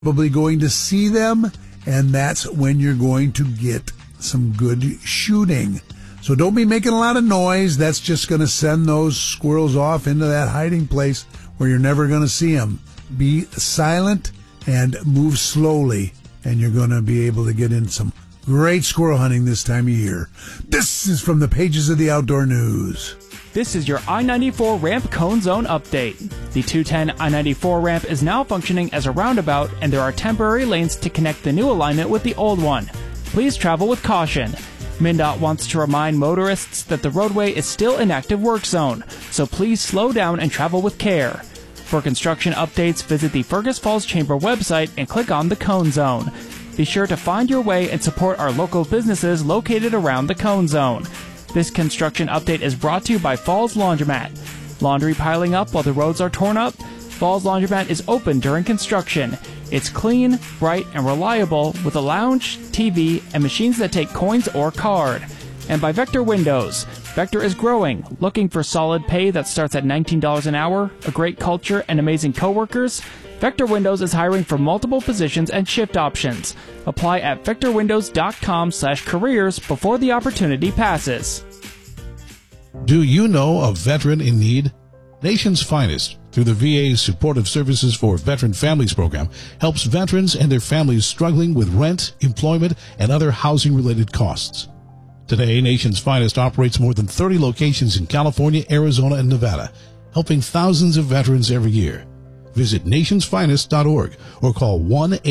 Probably going to see them, and that's when you're going to get some good shooting. So don't be making a lot of noise. That's just going to send those squirrels off into that hiding place where you're never going to see them. Be silent and move slowly, and you're going to be able to get in some great squirrel hunting this time of year. This is from the pages of the Outdoor News. This is your I-94 ramp cone zone update. The 210 I-94 ramp is now functioning as a roundabout, and there are temporary lanes to connect the new alignment with the old one. Please travel with caution. MnDOT wants to remind motorists that the roadway is still an active work zone, so please slow down and travel with care. For construction updates, visit the Fergus Falls Chamber website and click on the Cone Zone. Be sure to find your way and support our local businesses located around the Cone Zone. This construction update is brought to you by Falls Laundromat. Laundry piling up while the roads are torn up? Falls Laundromat is open during construction. It's clean, bright, and reliable with a lounge, TV, and machines that take coins or card. And by Vector Windows. Vector is growing, looking for solid pay that starts at $19 an hour, a great culture, and amazing coworkers. Vector Windows is hiring for multiple positions and shift options. Apply at vectorwindows.com/careers before the opportunity passes. Do you know a veteran in need? Nation's Finest, through the VA's Supportive Services for Veteran Families program, helps veterans and their families struggling with rent, employment, and other housing-related costs. Today, Nation's Finest operates more than 30 locations in California, Arizona, and Nevada, helping thousands of veterans every year. Visit nationsfinest.org or call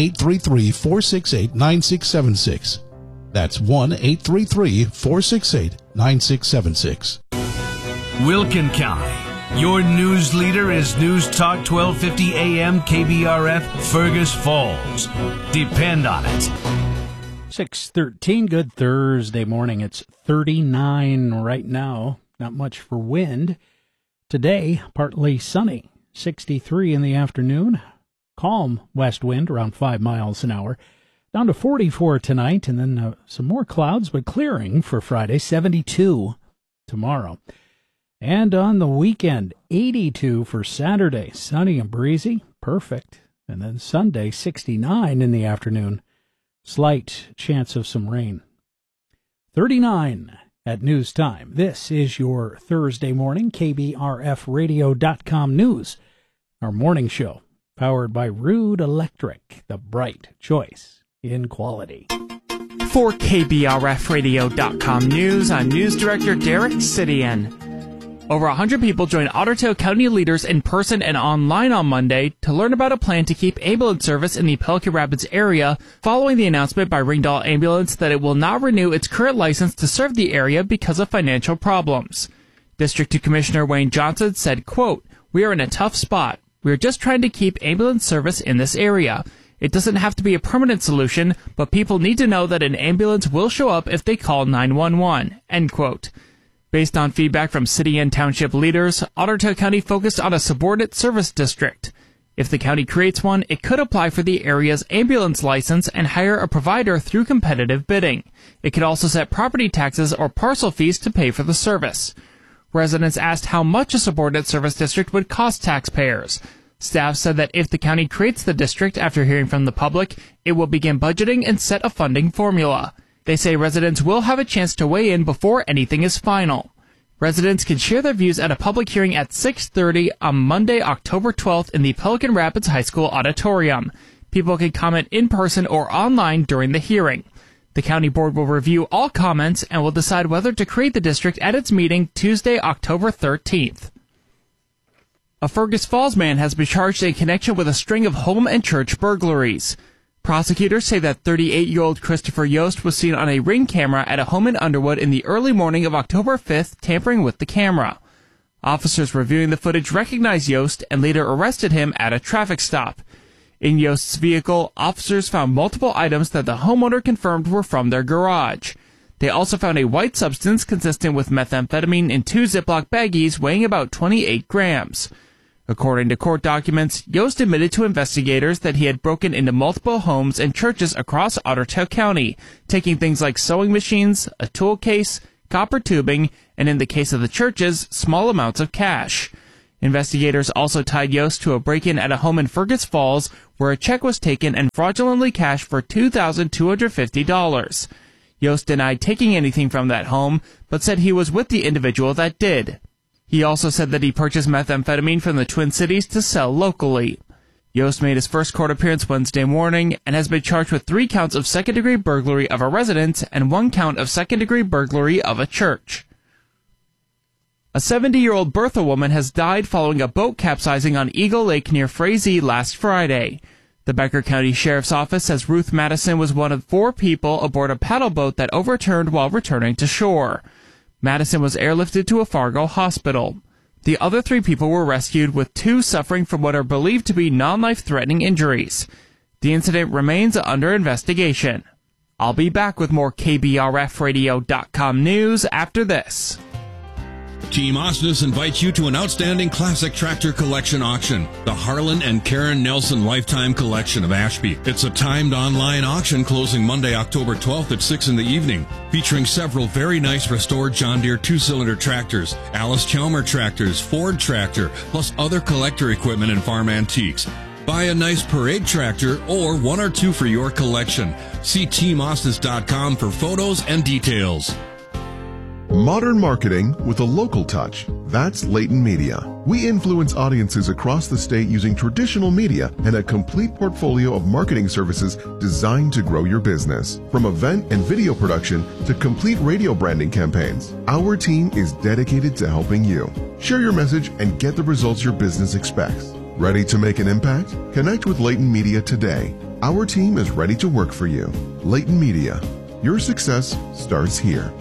1-833-468-9676. That's 1-833-468-9676. Wilkin County. Your news leader is News Talk 1250 AM KBRF Fergus Falls. Depend on it. 6:13, good Thursday morning. It's 39 right now. Not much for wind. Today, partly sunny. 63 in the afternoon. Calm west wind around 5 miles an hour. Down to 44 tonight, and then some more clouds, but clearing for Friday. 72 tomorrow. And on the weekend, 82 for Saturday. Sunny and breezy. Perfect. And then Sunday, 69 in the afternoon. Slight chance of some rain. 39 at news time. This is your Thursday morning KBRFradio.com news. Our morning show, powered by Rude Electric, the bright choice in quality. For KBRFradio.com news, I'm News Director Derek Sidian. Over 100 people joined Otter Tail County leaders in person and online on Monday to learn about a plan to keep ambulance service in the Pelican Rapids area following the announcement by Ringdahl Ambulance that it will not renew its current license to serve the area because of financial problems. District 2 Commissioner Wayne Johnson said, quote, "We are in a tough spot. We are just trying to keep ambulance service in this area. It doesn't have to be a permanent solution, but people need to know that an ambulance will show up if they call 911, end quote. Based on feedback from city and township leaders, Otter Tail County focused on a subordinate service district. If the county creates one, it could apply for the area's ambulance license and hire a provider through competitive bidding. It could also set property taxes or parcel fees to pay for the service. Residents asked how much a subordinate service district would cost taxpayers. Staff said that if the county creates the district after hearing from the public, it will begin budgeting and set a funding formula. They say residents will have a chance to weigh in before anything is final. Residents can share their views at a public hearing at 6:30 on Monday, October 12th in the Pelican Rapids High School auditorium. People can comment in person or online during the hearing. The county board will review all comments and will decide whether to create the district at its meeting Tuesday, October 13th. A Fergus Falls man has been charged in connection with a string of home and church burglaries. Prosecutors say that 38-year-old Christopher Yost was seen on a Ring camera at a home in Underwood in the early morning of October 5th, tampering with the camera. Officers reviewing the footage recognized Yost and later arrested him at a traffic stop. In Yost's vehicle, officers found multiple items that the homeowner confirmed were from their garage. They also found a white substance consistent with methamphetamine in 2 Ziploc baggies weighing about 28 grams. According to court documents, Yost admitted to investigators that he had broken into multiple homes and churches across Otter Tail County, taking things like sewing machines, a tool case, copper tubing, and in the case of the churches, small amounts of cash. Investigators also tied Yost to a break-in at a home in Fergus Falls where a check was taken and fraudulently cashed for $2,250. Yost denied taking anything from that home, but said he was with the individual that did. He also said that he purchased methamphetamine from the Twin Cities to sell locally. Yost made his first court appearance Wednesday morning and has been charged with 3 counts of second-degree burglary of a residence and 1 count of second-degree burglary of a church. A 70-year-old Bertha woman has died following a boat capsizing on Eagle Lake near Frazee last Friday. The Becker County Sheriff's Office says Ruth Madison was one of 4 people aboard a paddle boat that overturned while returning to shore. Madison was airlifted to a Fargo hospital. The other 3 people were rescued, with 2 suffering from what are believed to be non-life-threatening injuries. The incident remains under investigation. I'll be back with more KBRFradio.com news after this. Team Osnes invites you to an outstanding classic tractor collection auction, the Harlan and Karen Nelson Lifetime Collection of Ashby. It's a timed online auction closing Monday, October 12th at 6 in the evening, featuring several very nice restored John Deere 2-cylinder tractors, Alice Chalmer tractors, Ford tractor, plus other collector equipment and farm antiques. Buy a nice parade tractor or 1 or 2 for your collection. See teamosnes.com for photos and details. Modern marketing with a local touch. That's Leighton Media. We influence audiences across the state using traditional media and a complete portfolio of marketing services designed to grow your business. From event and video production to complete radio branding campaigns, our team is dedicated to helping you. Share your message and get the results your business expects. Ready to make an impact? Connect with Leighton Media today. Our team is ready to work for you. Leighton Media. Your success starts here.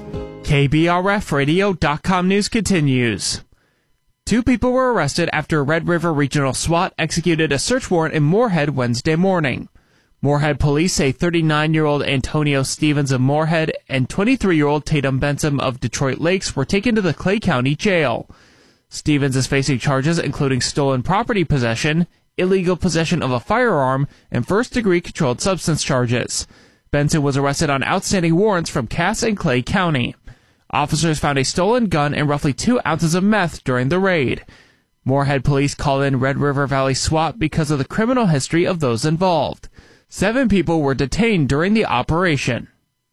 KBRFradio.com news continues. 2 people were arrested after Red River Regional SWAT executed a search warrant in Moorhead Wednesday morning. Moorhead police say 39-year-old Antonio Stevens of Moorhead and 23-year-old Tatum Benson of Detroit Lakes were taken to the Clay County Jail. Stevens is facing charges including stolen property possession, illegal possession of a firearm, and first-degree controlled substance charges. Benson was arrested on outstanding warrants from Cass and Clay County. Officers found a stolen gun and roughly 2 ounces of meth during the raid. Moorhead police called in Red River Valley SWAT because of the criminal history of those involved. 7 people were detained during the operation.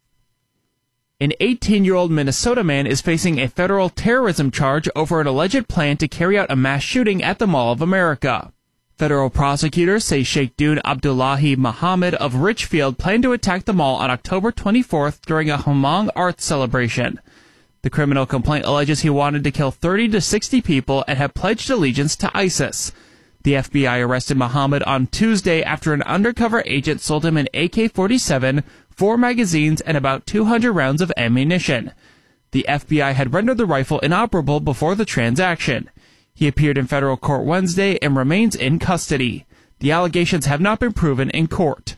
An 18-year-old Minnesota man is facing a federal terrorism charge over an alleged plan to carry out a mass shooting at the Mall of America. Federal prosecutors say Sheikh Dune Abdullahi Muhammad of Richfield planned to attack the mall on October 24th during a Hmong arts celebration. The criminal complaint alleges he wanted to kill 30 to 60 people and had pledged allegiance to ISIS. The FBI arrested Muhammad on Tuesday after an undercover agent sold him an AK-47, 4 magazines, and about 200 rounds of ammunition. The FBI had rendered the rifle inoperable before the transaction. He appeared in federal court Wednesday and remains in custody. The allegations have not been proven in court.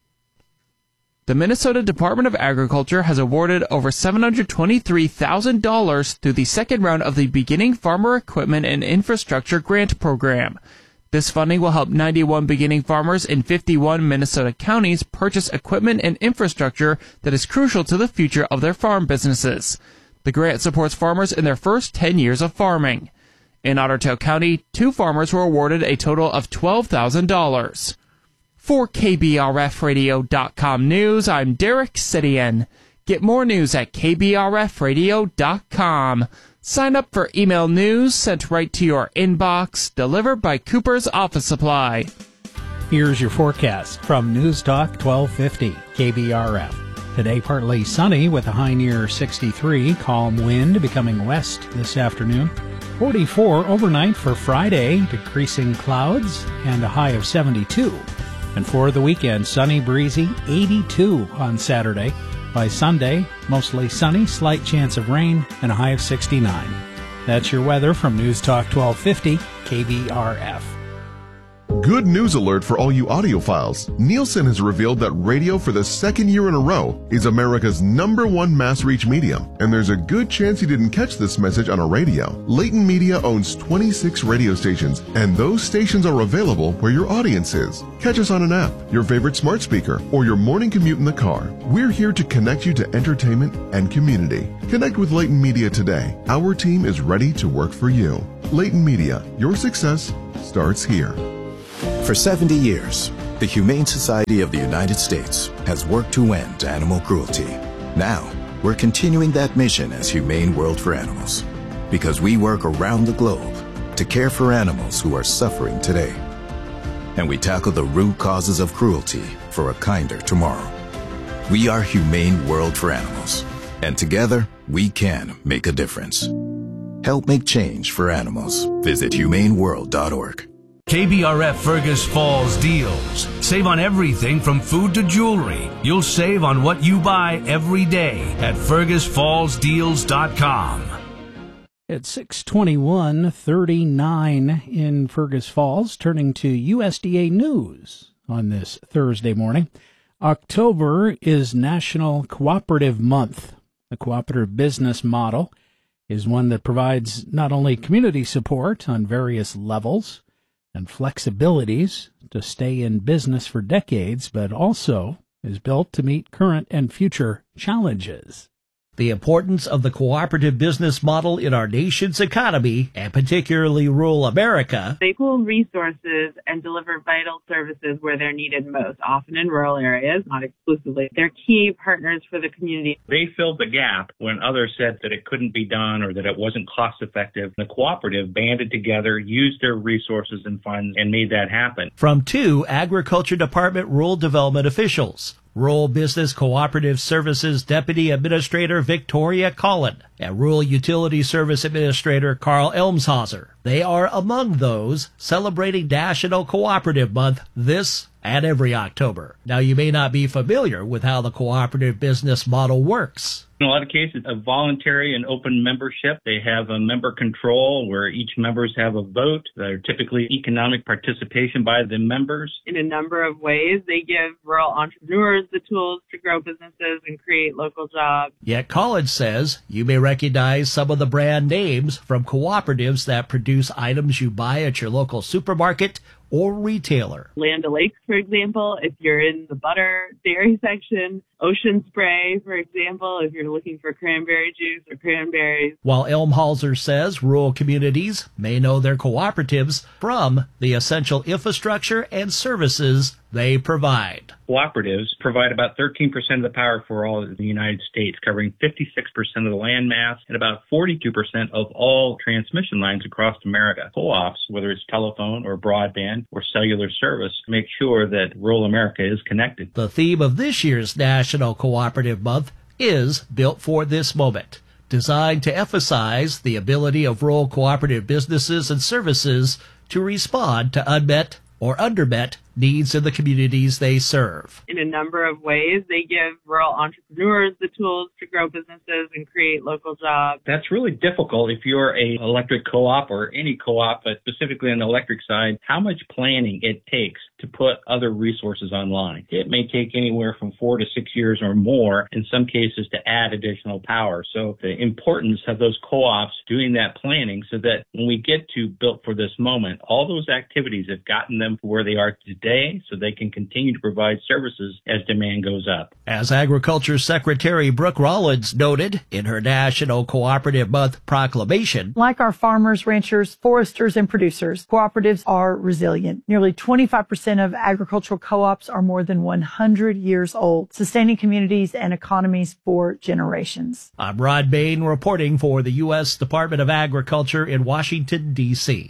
The Minnesota Department of Agriculture has awarded over $723,000 through the second round of the Beginning Farmer Equipment and Infrastructure Grant Program. This funding will help 91 beginning farmers in 51 Minnesota counties purchase equipment and infrastructure that is crucial to the future of their farm businesses. The grant supports farmers in their first 10 years of farming. In Otter Tail County, 2 farmers were awarded a total of $12,000. For KBRFradio.com news, I'm Derek Sidian. Get more news at KBRFradio.com. Sign up for email news sent right to your inbox, delivered by Cooper's Office Supply. Here's your forecast from News Talk 1250 KBRF. Today partly sunny with a high near 63, calm wind becoming west this afternoon. 44 overnight for Friday, decreasing clouds, and a high of 72. And for the weekend, sunny, breezy, 82 on Saturday. By Sunday, mostly sunny, slight chance of rain, and a high of 69. That's your weather from News Talk 1250 KBRF. Good news alert for all you audiophiles. Nielsen has revealed that radio for the second year in a row is America's #1 mass reach medium, and there's a good chance you didn't catch this message on a radio. Leighton Media owns 26 radio stations, and those stations are available where your audience is. Catch us on an app, your favorite smart speaker, or your morning commute in the car. We're here to connect you to entertainment and community. Connect with Leighton Media today. Our team is ready to work for you. Leighton Media, your success starts here. For 70 years, the Humane Society of the United States has worked to end animal cruelty. Now, we're continuing that mission as Humane World for Animals, because we work around the globe to care for animals who are suffering today. And we tackle the root causes of cruelty for a kinder tomorrow. We are Humane World for Animals, and together we can make a difference. Help make change for animals. Visit humaneworld.org. KBRF Fergus Falls deals. Save on everything from food to jewelry. You'll save on what you buy every day at fergusfallsdeals.com. It's 6:21:39 in Fergus Falls. Turning to USDA news on this Thursday morning. October is National Cooperative Month. The cooperative business model is one that provides not only community support on various levels and flexibilities to stay in business for decades, but also is built to meet current and future challenges. The importance of the cooperative business model in our nation's economy, and particularly rural America. They pool resources and deliver vital services where they're needed most, often in rural areas, not exclusively. They're key partners for the community. They filled the gap when others said that it couldn't be done or that it wasn't cost effective. The cooperative banded together, used their resources and funds, and made that happen. From 2 Agriculture Department rural development officials. Rural Business Cooperative Services Deputy Administrator Victoria Collin and Rural Utility Service Administrator Carl Elmshauser. They are among those celebrating National Cooperative Month this and every October. Now, you may not be familiar with how the cooperative business model works. In a lot of cases, a voluntary and open membership. They have a member control where each members have a vote. They're typically economic participation by the members. In a number of ways, they give rural entrepreneurs the tools to grow businesses and create local jobs. Yet Collins says you may recognize some of the brand names from cooperatives that produce items you buy at your local supermarket or retailer. Land O'Lakes, for example, if you're in the butter dairy section. Ocean Spray, for example, if you're looking for cranberry juice or cranberries. While Elmhauser says rural communities may know their cooperatives from the essential infrastructure and services they provide. Cooperatives provide about 13% of the power for all of the United States, covering 56% of the land mass and about 42% of all transmission lines across America. Co-ops, whether it's telephone or broadband or cellular service, make sure that rural America is connected. The theme of this year's National Cooperative Month is Built for This Moment, designed to emphasize the ability of rural cooperative businesses and services to respond to unmet or undermet needs in the communities they serve. In a number of ways, they give rural entrepreneurs the tools to grow businesses and create local jobs. That's really difficult if you're an electric co-op or any co-op, but specifically on the electric side, how much planning it takes to put other resources online. It may take anywhere from 4 to 6 years or more, in some cases, to add additional power. So the importance of those co-ops doing that planning so that when we get to Built for This Moment, all those activities have gotten them to where they are today so they can continue to provide services as demand goes up. As Agriculture Secretary Brooke Rollins noted in her National Cooperative Month proclamation, like our farmers, ranchers, foresters, and producers, cooperatives are resilient. Nearly 25% of agricultural co-ops are more than 100 years old, sustaining communities and economies for generations. I'm Rod Bain reporting for the U.S. Department of Agriculture in Washington, D.C.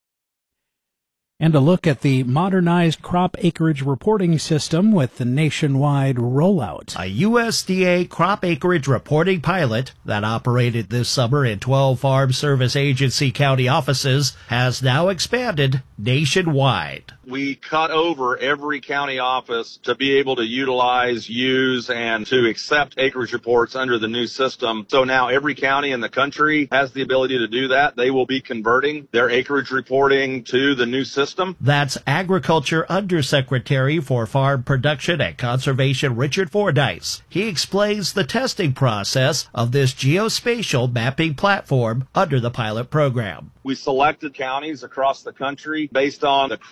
And a look at the modernized crop acreage reporting system with the nationwide rollout. A USDA crop acreage reporting pilot that operated this summer in 12 Farm Service Agency county offices has now expanded nationwide. We cut over every county office to be able to utilize, use, and to accept acreage reports under the new system. So now every county in the country has the ability to do that. They will be converting their acreage reporting to the new system. That's Agriculture Undersecretary for Farm Production and Conservation Richard Fordyce. He explains the testing process of this geospatial mapping platform under the pilot program. We selected counties across the country based on the cropping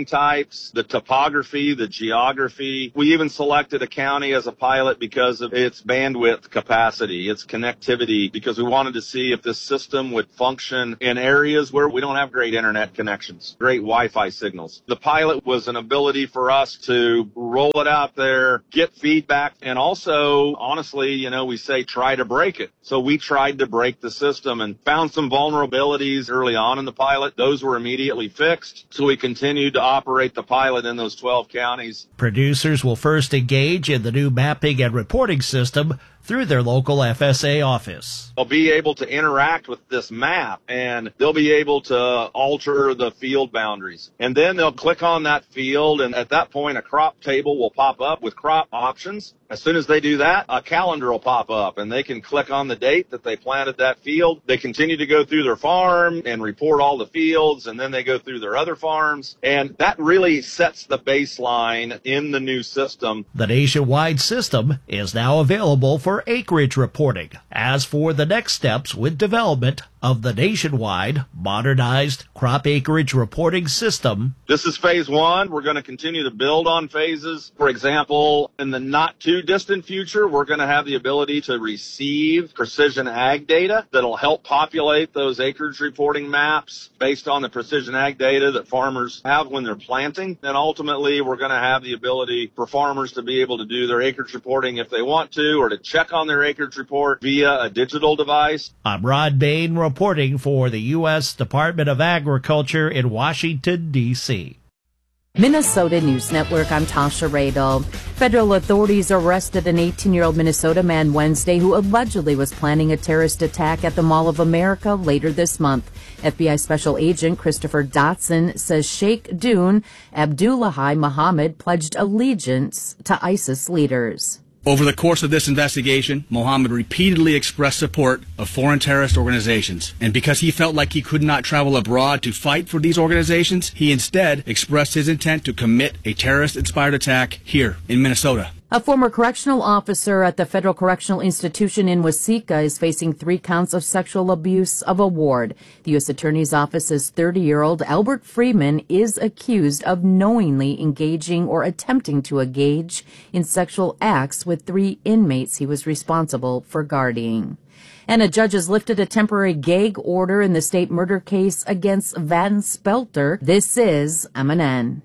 building types, the topography, the geography. We even selected a county as a pilot because of its bandwidth capacity, its connectivity, because we wanted to see if this system would function in areas where we don't have great internet connections, great Wi-Fi signals. The pilot was an ability for us to roll it out there, get feedback, and also, honestly, we say try to break it. So we tried to break the system and found some vulnerabilities early on in the pilot. Those were immediately fixed. So we continued to operate the pilot in those 12 counties. Producers will first engage in the new mapping and reporting system through their local FSA office. They'll be able to interact with this map, and they'll be able to alter the field boundaries. And then they'll click on that field, and at that point, a crop table will pop up with crop options. As soon as they do that, a calendar will pop up, and they can click on the date that they planted that field. They continue to go through their farm and report all the fields, and then they go through their other farms. And that really sets the baseline in the new system. The nationwide system is now available for acreage reporting. As for the next steps with development of the nationwide modernized crop acreage reporting system. This is phase one. We're going to continue to build on phases. For example, in the not too distant future, we're going to have the ability to receive precision ag data that'll help populate those acreage reporting maps based on the precision ag data that farmers have when they're planting. And ultimately, we're going to have the ability for farmers to be able to do their acreage reporting if they want to, or to check on their acreage report via a digital device. I'm Rod Bain reporting for the U.S. Department of Agriculture in Washington, D.C. Minnesota News Network, I'm Tasha Radel. Federal authorities arrested an 18-year-old Minnesota man Wednesday who allegedly was planning a terrorist attack at the Mall of America later this month. FBI Special Agent Christopher Dotson says Sheikh Dune Abdullahi Muhammad pledged allegiance to ISIS leaders. Over the course of this investigation, Mohammed repeatedly expressed support of foreign terrorist organizations. And because he felt like he could not travel abroad to fight for these organizations, he instead expressed his intent to commit a terrorist-inspired attack here in Minnesota. A former correctional officer at the Federal Correctional Institution in Waseca is facing 3 counts of sexual abuse of a ward. The U.S. Attorney's Office's 30-year-old Albert Freeman is accused of knowingly engaging or attempting to engage in sexual acts with 3 inmates he was responsible for guarding. And a judge has lifted a temporary gag order in the state murder case against Van Spelter. This is MNN.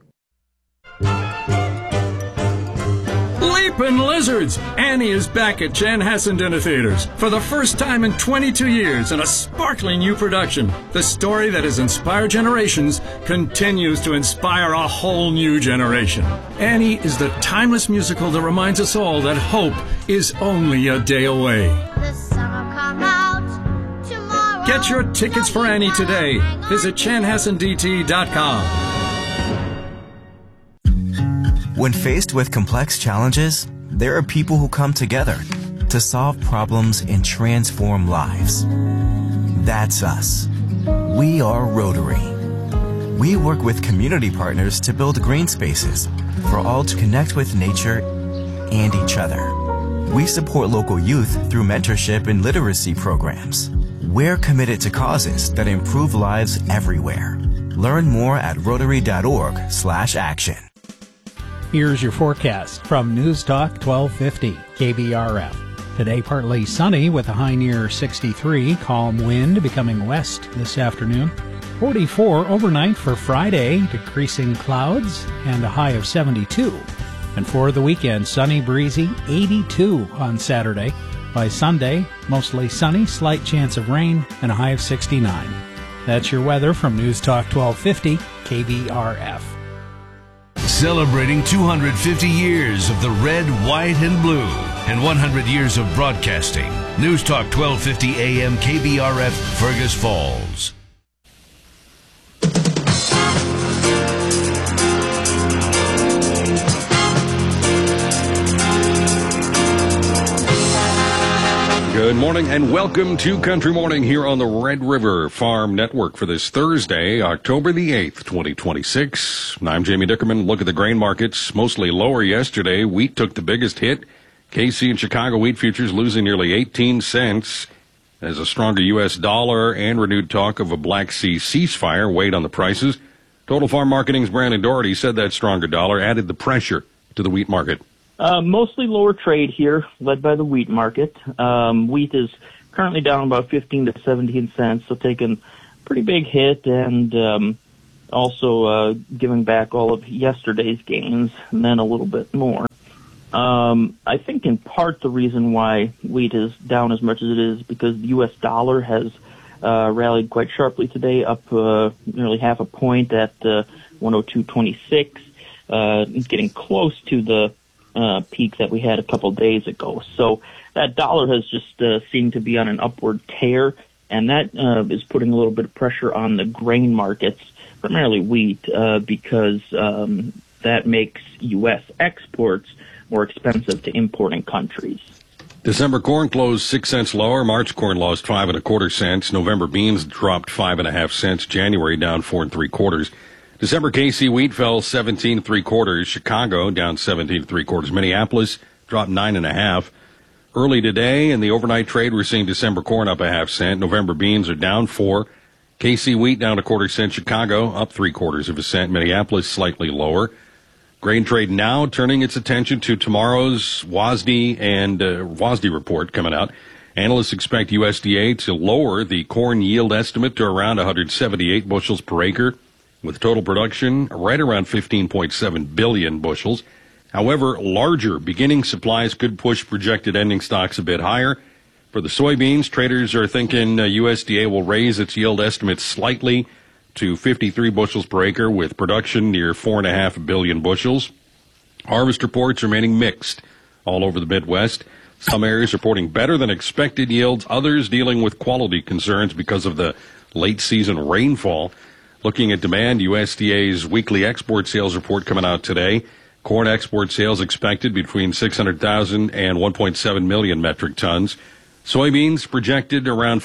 Leapin' Lizards! Annie is back at Chanhassen Dinner Theaters for the first time in 22 years in a sparkling new production. The story that has inspired generations continues to inspire a whole new generation. Annie is the timeless musical that reminds us all that hope is only a day away. The sun will come out tomorrow. Get your tickets for Annie today. Visit chanhassendt.com. When faced with complex challenges, there are people who come together to solve problems and transform lives. That's us. We are Rotary. We work with community partners to build green spaces for all to connect with nature and each other. We support local youth through mentorship and literacy programs. We're committed to causes that improve lives everywhere. Learn more at rotary.org/action. Here's your forecast from News Talk 1250 KBRF. Today partly sunny with a high near 63, calm wind becoming west this afternoon. 44 overnight for Friday, decreasing clouds and a high of 72. And for the weekend, sunny, breezy, 82 on Saturday. By Sunday, mostly sunny, slight chance of rain and a high of 69. That's your weather from News Talk 1250 KBRF. Celebrating 250 years of the red, white, and blue and 100 years of broadcasting. News Talk 1250 AM KBRF, Fergus Falls. Good morning and welcome to Country Morning here on the Red River Farm Network for this Thursday, October the 8th, 2026. I'm Jamie Dickerman. Look at the grain markets, mostly lower yesterday. Wheat took the biggest hit. KC and Chicago wheat futures losing nearly 18 cents as a stronger U.S. dollar and renewed talk of a Black Sea ceasefire weighed on the prices. Total Farm Marketing's Brandon Doherty said that stronger dollar added the pressure to the wheat market. Mostly lower trade here, led by the wheat market. Wheat is currently down about 15 to 17 cents, so taking a pretty big hit, and also giving back all of yesterday's gains and then a little bit more. I think in part the reason why wheat is down as much as it is because the U.S. dollar has rallied quite sharply today, up nearly half a point at 102.26, getting close to the peak that we had a couple days ago. So that dollar has just seemed to be on an upward tear, and that is putting a little bit of pressure on the grain markets, primarily wheat, because that makes U.S. exports more expensive to importing countries. December corn closed 6 cents lower. March corn lost 5 1/4 cents. November beans dropped 5 1/2 cents. January down 4 3/4. December KC wheat fell 17 3/4. Chicago down 17 3/4. Minneapolis dropped 9 1/2. Early today in the overnight trade, we're seeing December corn up 1/2 cent. November beans are down 4. KC wheat down 1/4 cent. Chicago up 3/4 cent. Minneapolis slightly lower. Grain trade now turning its attention to tomorrow's WASDE report coming out. Analysts expect USDA to lower the corn yield estimate to around 178 bushels per acre, with total production right around 15.7 billion bushels. However, larger beginning supplies could push projected ending stocks a bit higher. For the soybeans, traders are thinking USDA will raise its yield estimate slightly to 53 bushels per acre, with production near 4.5 billion bushels. Harvest reports remaining mixed all over the Midwest. Some areas reporting better than expected yields, others dealing with quality concerns because of the late season rainfall. Looking at demand, USDA's weekly export sales report coming out today. Corn export sales expected between 600,000 and 1.7 million metric tons. Soybeans projected around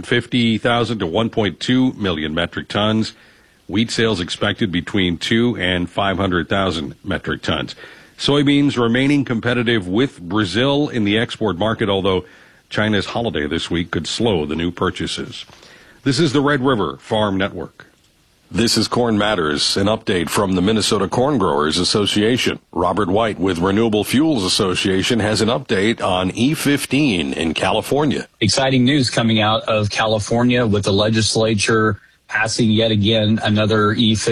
450,000 to 1.2 million metric tons. Wheat sales expected between 2 and 500,000 metric tons. Soybeans remaining competitive with Brazil in the export market, although China's holiday this week could slow the new purchases. This is the Red River Farm Network. This is Corn Matters, an update from the Minnesota Corn Growers Association. Robert White with Renewable Fuels Association has an update on E15 in California. Exciting news coming out of California with the legislature passing yet again another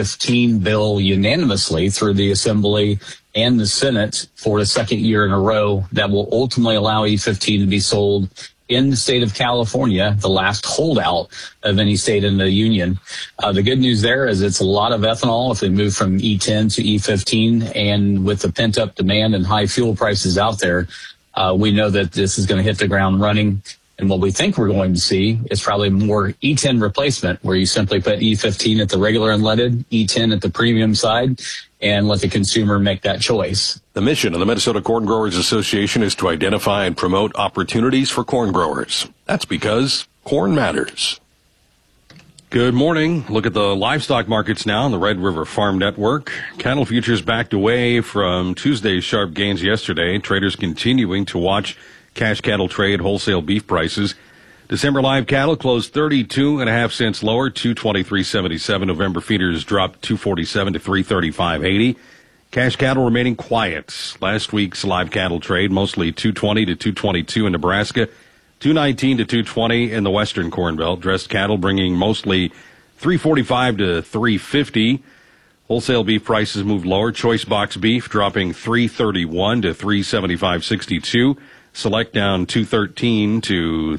E15 bill unanimously through the Assembly and the Senate for the second year in a row that will ultimately allow E15 to be sold in the state of California, the last holdout of any state in the union. The good news there is it's a lot of ethanol if they move from E10 to E15, and with the pent-up demand and high fuel prices out there, we know that this is going to hit the ground running. And what we think we're going to see is probably more E10 replacement, where you simply put E15 at the regular unleaded, E10 at the premium side, and let the consumer make that choice. The mission of the Minnesota Corn Growers Association is to identify and promote opportunities for corn growers. That's because corn matters. Good morning. Look at the livestock markets now on the Red River Farm Network. Cattle futures backed away from Tuesday's sharp gains yesterday. Traders continuing to watch cash cattle trade, wholesale beef prices. December live cattle closed 32.5 cents lower, 223.77. November feeders dropped 247 to 335.80. Cash cattle remaining quiet. Last week's live cattle trade mostly 220 to 222 in Nebraska, 219 to 220 in the Western Corn Belt. Dressed cattle bringing mostly 345 to 350. Wholesale beef prices moved lower. Choice box beef dropping 331 to 375.62. Select down 213 to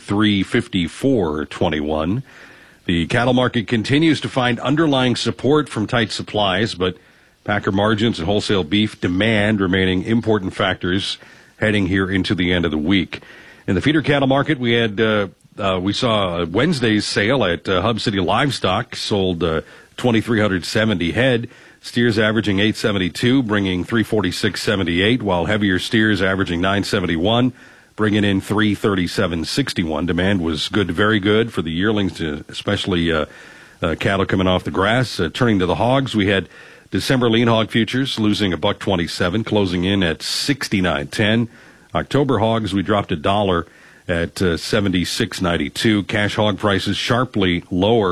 354.21. The cattle market continues to find underlying support from tight supplies, but packer margins and wholesale beef demand remaining important factors heading here into the end of the week. In the feeder cattle market, we saw Wednesday's sale at Hub City Livestock sold 2,370 head. Steers averaging 872, bringing 346.78, while heavier steers averaging 971, bringing in 337.61. Demand was good to very good for the yearlings, especially cattle coming off the grass. Turning to the hogs, we had December lean hog futures losing $1.27, closing in at 69.10. October hogs, we dropped $1 at 76.92. Cash hog prices sharply lower,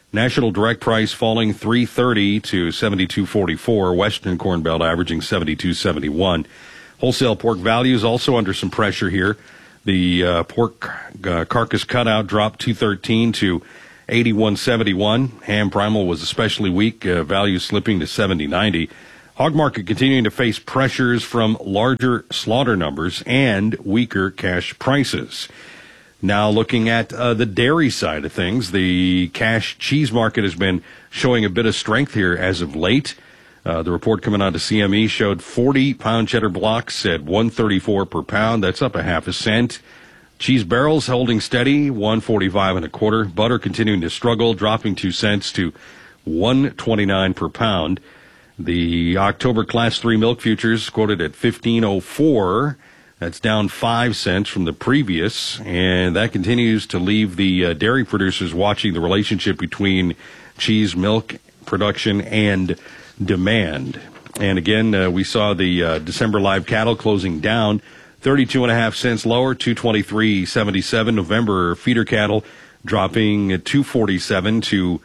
National direct price falling $3.30 to $72.44. Western Corn Belt averaging $72.71. Wholesale pork values also under some pressure here. The pork carcass cutout dropped $2.13 to $81.71. Ham primal was especially weak, value slipping to $70.90. Hog market continuing to face pressures from larger slaughter numbers and weaker cash prices. Now looking at the dairy side of things, the cash cheese market has been showing a bit of strength here as of late. The report coming out of CME showed 40-pound cheddar blocks at $1.34 per pound. That's up a half a cent. Cheese barrels holding steady, $1.45 1/4. Butter continuing to struggle, dropping 2 cents to $1.29 per pound. The October Class 3 milk futures quoted at $15.04. That's down 5 cents from the previous, and that continues to leave the dairy producers watching the relationship between cheese, milk production, and demand. And again, we saw the December live cattle closing down 32.5 cents lower, 223.77. November feeder cattle dropping 247 to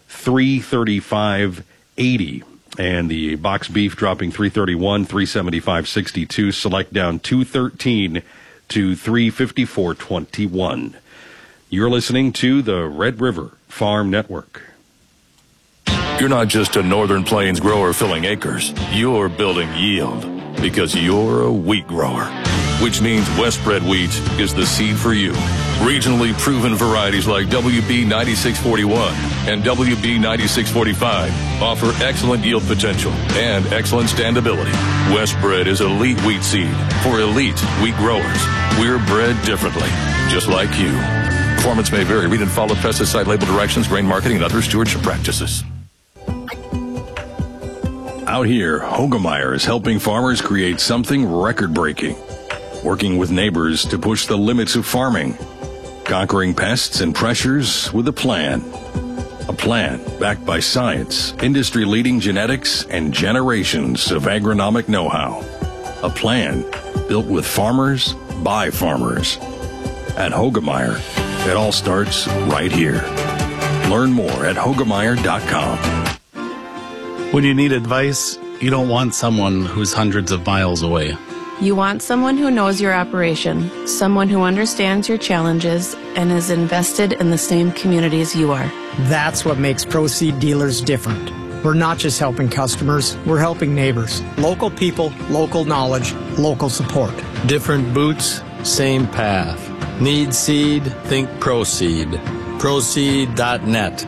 335.80. And the box beef dropping 331, 375.62. Select down 213 to 354.21. You're listening to the Red River Farm Network. You're not just a Northern Plains grower filling acres. You're building yield because you're a wheat grower, which means Westbred wheat is the seed for you. Regionally proven varieties like WB 9641 and WB 9645 offer excellent yield potential and excellent standability. Westbred is elite wheat seed for elite wheat growers. We're bred differently, just like you. Performance may vary. Read and follow pesticide label directions, grain marketing, and other stewardship practices. Out here, Hoegemeyer is helping farmers create something record-breaking, working with neighbors to push the limits of farming, conquering pests and pressures with a plan. A plan backed by science, industry-leading genetics, and generations of agronomic know-how. A plan built with farmers by farmers. At Hoegemeyer, it all starts right here. Learn more at Hoegemeyer.com. When you need advice, you don't want someone who's hundreds of miles away. You want someone who knows your operation, someone who understands your challenges and is invested in the same communities you are. That's what makes Proseed Dealers different. We're not just helping customers, we're helping neighbors. Local people, local knowledge, local support. Different boots, same path. Need seed? Think Proseed. Proseed.net.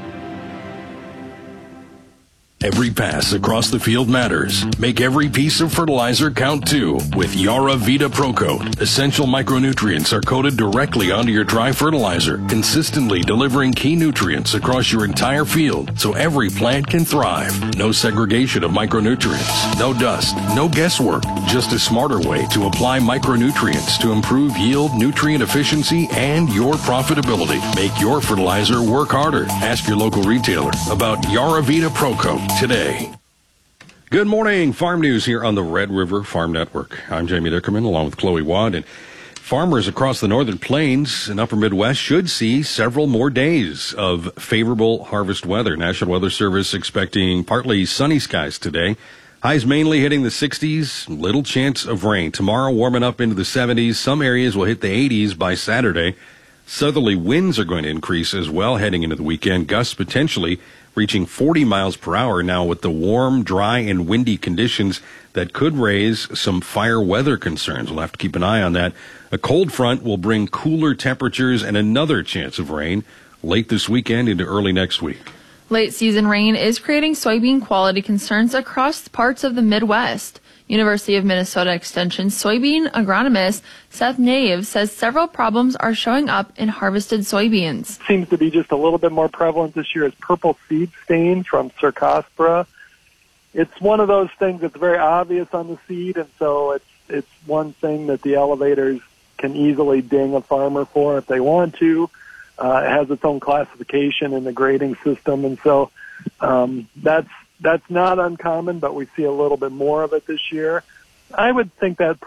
Every pass across the field matters. Make every piece of fertilizer count too with Yara Vita Pro Coat. Essential micronutrients are coated directly onto your dry fertilizer, consistently delivering key nutrients across your entire field so every plant can thrive. No segregation of micronutrients, no dust, no guesswork, just a smarter way to apply micronutrients to improve yield, nutrient efficiency, and your profitability. Make your fertilizer work harder. Ask your local retailer about Yara Vita Pro Coat today. Good morning. Farm news here on the Red River Farm Network. I'm Jamie Dickerman along with Chloe Watt. And farmers across the Northern Plains and Upper Midwest should see several more days of favorable harvest weather. National Weather Service expecting partly sunny skies today. Highs mainly hitting the 60s, little chance of rain. Tomorrow warming up into the 70s. Some areas will hit the 80s by Saturday. Southerly winds are going to increase as well heading into the weekend. Gusts potentially reaching 40 miles per hour now with the warm, dry, and windy conditions that could raise some fire weather concerns. We'll have to keep an eye on that. A cold front will bring cooler temperatures and another chance of rain late this weekend into early next week. Late season rain is creating soybean quality concerns across parts of the Midwest. University of Minnesota Extension soybean agronomist Seth Nave says several problems are showing up in harvested soybeans. Seems to be just a little bit more prevalent this year is purple seed stain from Cercospora. It's one of those things that's very obvious on the seed, and so it's one thing that the elevators can easily ding a farmer for if they want to. It has its own classification in the grading system, and so that's not uncommon, but we see a little bit more of it this year. I would think that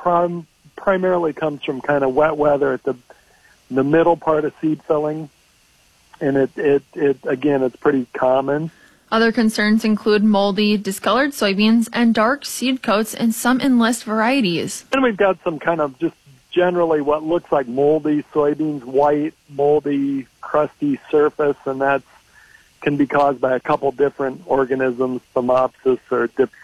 primarily comes from kind of wet weather at the middle part of seed filling. and it again, it's pretty common. Other concerns include moldy, discolored soybeans and dark seed coats in some Enlist varieties. And we've got some kind of just generally what looks like moldy soybeans, white, moldy, crusty surface, and that can be caused by a couple different organisms, Phomopsis or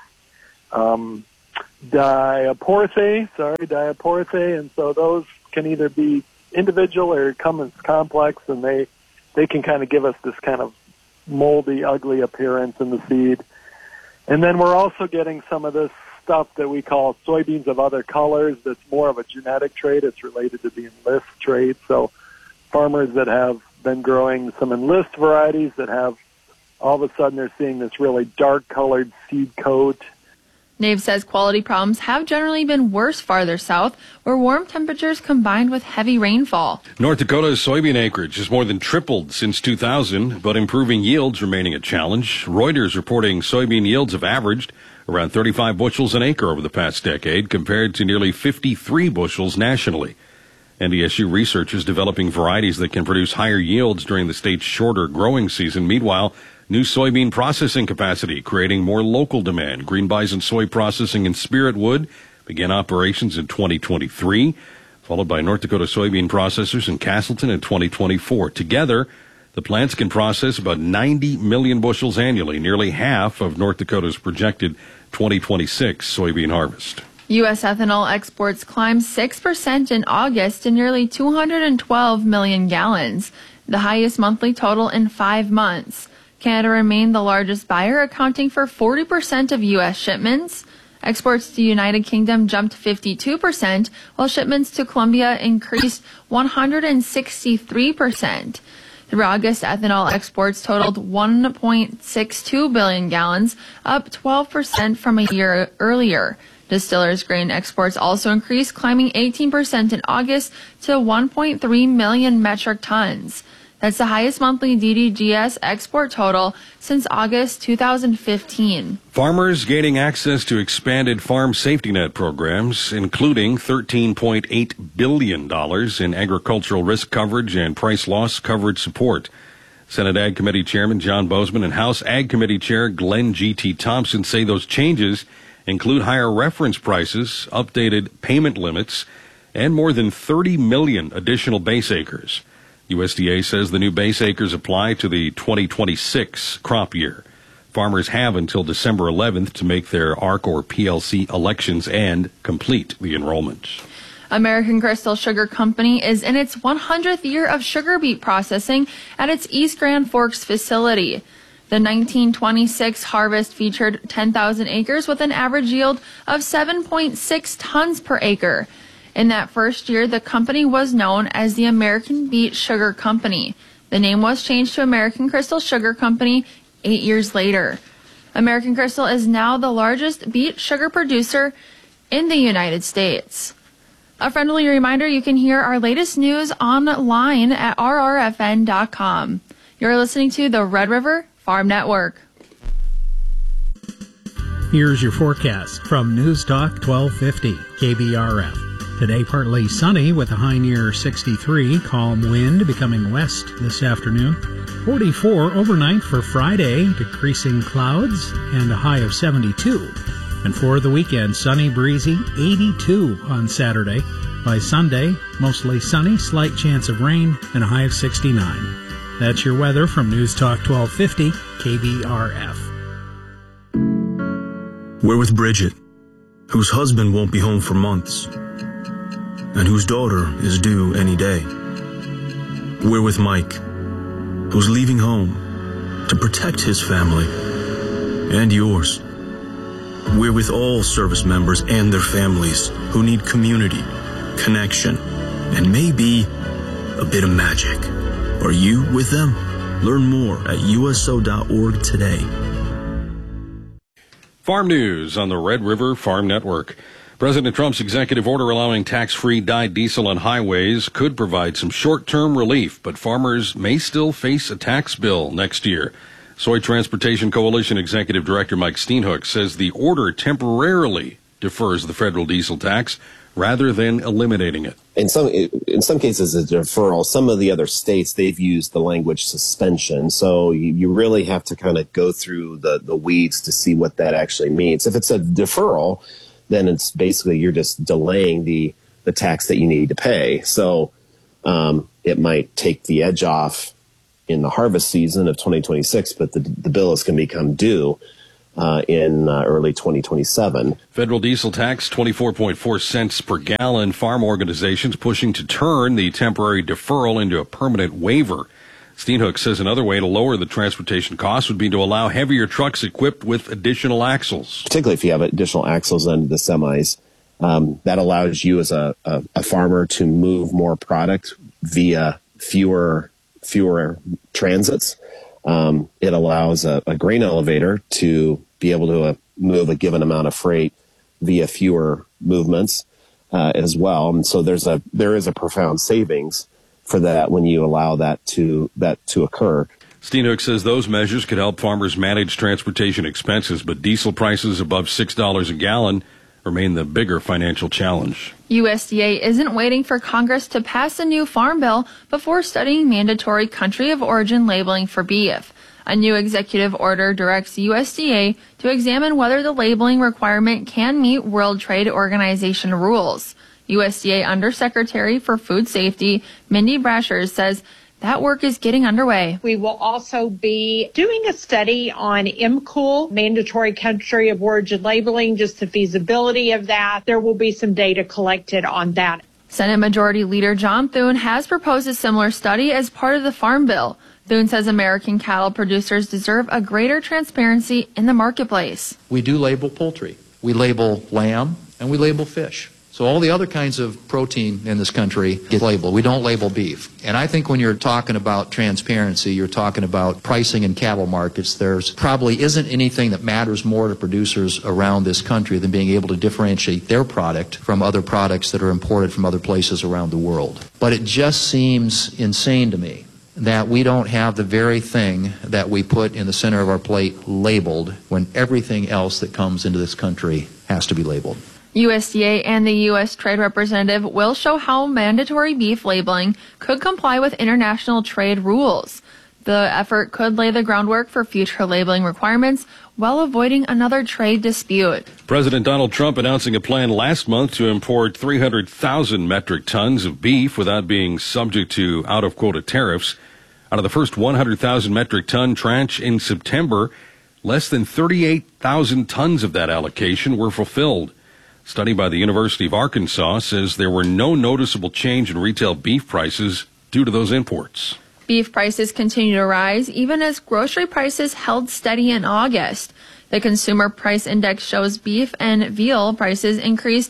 Diaporthae, and so those can either be individual or come as complex, and they can kind of give us this kind of moldy, ugly appearance in the seed. And then we're also getting some of this stuff that we call soybeans of other colors that's more of a genetic trait. It's related to the Enlist trait. So farmers that have been growing some Enlist varieties that have, all of a sudden they're seeing this really dark colored seed coat. Nave says quality problems have generally been worse farther south, where warm temperatures combined with heavy rainfall. North Dakota's soybean acreage has more than tripled since 2000, but improving yields remaining a challenge. Reuters reporting soybean yields have averaged around 35 bushels an acre over the past decade, compared to nearly 53 bushels nationally. NDSU research is developing varieties that can produce higher yields during the state's shorter growing season. Meanwhile, new soybean processing capacity, creating more local demand. Green Bison Soy Processing in Spiritwood began operations in 2023, followed by North Dakota Soybean Processors in Castleton in 2024. Together, the plants can process about 90 million bushels annually, nearly half of North Dakota's projected 2026 soybean harvest. U.S. ethanol exports climbed 6% in August to nearly 212 million gallons, the highest monthly total in 5 months. Canada remained the largest buyer, accounting for 40% of U.S. shipments. Exports to the United Kingdom jumped 52%, while shipments to Colombia increased 163%. Through August, ethanol exports totaled 1.62 billion gallons, up 12% from a year earlier. Distillers' grain exports also increased, climbing 18% in August to 1.3 million metric tons. That's the highest monthly DDGS export total since August 2015. Farmers gaining access to expanded farm safety net programs, including $13.8 billion in agricultural risk coverage and price loss coverage support. Senate Ag Committee Chairman John Bozeman and House Ag Committee Chair Glenn G.T. Thompson say those changes include higher reference prices, updated payment limits, and more than 30 million additional base acres. USDA says the new base acres apply to the 2026 crop year. Farmers have until December 11th to make their ARC or PLC elections and complete the enrollment. American Crystal Sugar Company is in its 100th year of sugar beet processing at its East Grand Forks facility. The 1926 harvest featured 10,000 acres with an average yield of 7.6 tons per acre. In that first year, the company was known as the American Beet Sugar Company. The name was changed to American Crystal Sugar Company 8 years later. American Crystal is now the largest beet sugar producer in the United States. A friendly reminder, you can hear our latest news online at rrfn.com. You're listening to the Red River Farm Network. Here's your forecast from News Talk 1250 KBRF. Today, partly sunny with a high near 63, calm wind becoming west this afternoon. 44 overnight for Friday, decreasing clouds, and a high of 72. And for the weekend, sunny, breezy, 82 on Saturday. By Sunday, mostly sunny, slight chance of rain, and a high of 69. That's your weather from News Talk 1250 KBRF. We're with Bridget, whose husband won't be home for months, and whose daughter is due any day. We're with Mike, who's leaving home to protect his family and yours. We're with all service members and their families who need community, connection, and maybe a bit of magic. Are you with them? Learn more at uso.org today. Farm news on the Red River Farm Network. President Trump's executive order allowing tax-free dyed diesel on highways could provide some short-term relief, but farmers may still face a tax bill next year. Soy Transportation Coalition Executive Director Mike Steenhoek says the order temporarily defers the federal diesel tax rather than eliminating it. In some cases, a deferral. Some of the other states, they've used the language suspension. So you really have to kind of go through the weeds to see what that actually means. If it's a deferral, then it's basically you're just delaying the tax that you need to pay. So it might take the edge off in the harvest season of 2026, but the bill is going to become due in early 2027. Federal diesel tax, 24.4 cents per gallon. Farm organizations pushing to turn the temporary deferral into a permanent waiver. Steenhoek says another way to lower the transportation costs would be to allow heavier trucks equipped with additional axles. Particularly if you have additional axles on the semis, that allows you as a farmer to move more product via fewer transits. It allows a grain elevator to be able to move a given amount of freight via fewer movements as well. And so there is a profound savings for that when you allow that to occur. Steenhoek says those measures could help farmers manage transportation expenses, but diesel prices above $6 a gallon remain the bigger financial challenge. USDA isn't waiting for Congress to pass a new farm bill before studying mandatory country of origin labeling for beef. A new executive order directs USDA to examine whether the labeling requirement can meet World Trade Organization rules. USDA Undersecretary for Food Safety, Mindy Brasher, says that work is getting underway. We will also be doing a study on MCOOL, mandatory country of origin labeling, just the feasibility of that. There will be some data collected on that. Senate Majority Leader John Thune has proposed a similar study as part of the Farm Bill. Thune says American cattle producers deserve a greater transparency in the marketplace. We do label poultry. We label lamb and we label fish. So all the other kinds of protein in this country get labeled. We don't label beef. And I think when you're talking about transparency, you're talking about pricing in cattle markets, there's probably isn't anything that matters more to producers around this country than being able to differentiate their product from other products that are imported from other places around the world. But it just seems insane to me that we don't have the very thing that we put in the center of our plate labeled when everything else that comes into this country has to be labeled. USDA and the U.S. Trade Representative will show how mandatory beef labeling could comply with international trade rules. The effort could lay the groundwork for future labeling requirements while avoiding another trade dispute. President Donald Trump announcing a plan last month to import 300,000 metric tons of beef without being subject to out-of-quota tariffs. Out of the first 100,000 metric ton tranche in September, less than 38,000 tons of that allocation were fulfilled. A study by the University of Arkansas says there were no noticeable change in retail beef prices due to those imports. Beef prices continue to rise even as grocery prices held steady in August. The Consumer Price Index shows beef and veal prices increased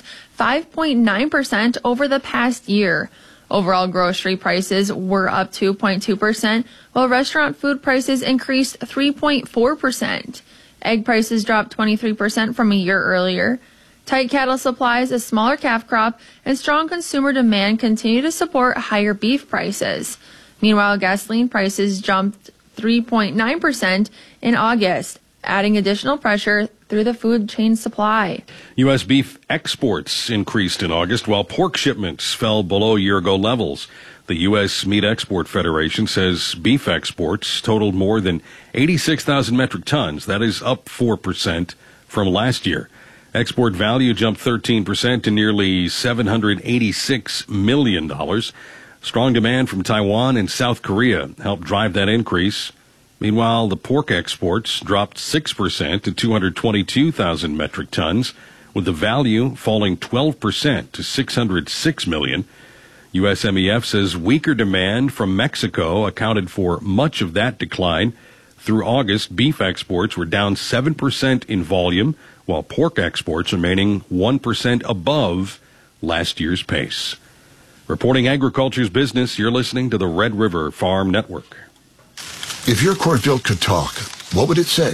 5.9% over the past year. Overall grocery prices were up 2.2%, while restaurant food prices increased 3.4%. Egg prices dropped 23% from a year earlier. Tight cattle supplies, a smaller calf crop, and strong consumer demand continue to support higher beef prices. Meanwhile, gasoline prices jumped 3.9% in August, adding additional pressure through the food chain supply. U.S. beef exports increased in August, while pork shipments fell below year-ago levels. The U.S. Meat Export Federation says beef exports totaled more than 86,000 metric tons. That is up 4% from last year. Export value jumped 13% to nearly $786 million. Strong demand from Taiwan and South Korea helped drive that increase. Meanwhile, the pork exports dropped 6% to 222,000 metric tons, with the value falling 12% to $606 million. USMEF says weaker demand from Mexico accounted for much of that decline. Through August, beef exports were down 7% in volume, while pork exports remaining 1% above last year's pace. Reporting agriculture's business, you're listening to the Red River Farm Network. If your cornfield could talk, what would it say?